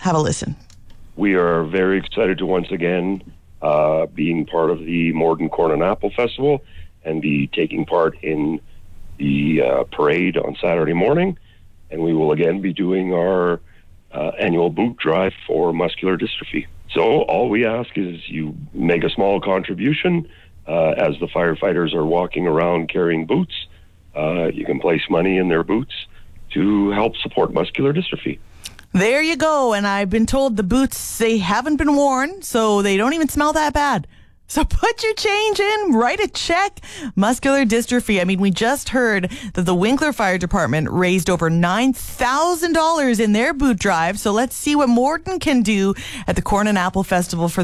Have a listen. We are very excited to once again being part of the Morden Corn and Apple Festival and be taking part in the parade on Saturday morning. And we will again be doing our annual boot drive for muscular dystrophy. So all we ask is you make a small contribution as the firefighters are walking around carrying boots. You can place money in their boots to help support muscular dystrophy. There you go. And I've been told the boots, they haven't been worn, so they don't even smell that bad. So put your change in, write a check. Muscular dystrophy. I mean, we just heard that the Winkler Fire Department raised over $9,000 in their boot drive. So let's see what Morden can do at the Corn and Apple Festival for